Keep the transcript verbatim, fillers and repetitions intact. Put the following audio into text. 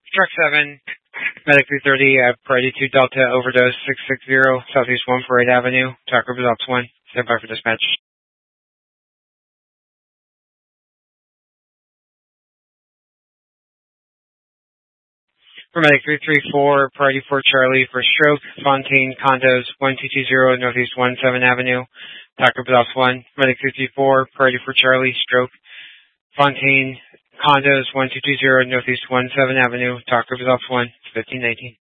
Truck seven, Medic three thirty, uh, Priority two Delta, overdose six six zero, Southeast one Parade Avenue, Talk Results one, stand by for dispatch. For Medic three three four, Priority four Charlie for stroke, Fontaine Condos one two two zero, Northeast one seven Avenue, Talk Results one, Medic three three four, Priority four Charlie, stroke, Fontaine Condos one two two zero, Northeast one seven Avenue, Talk Results one, fifteen nineteen.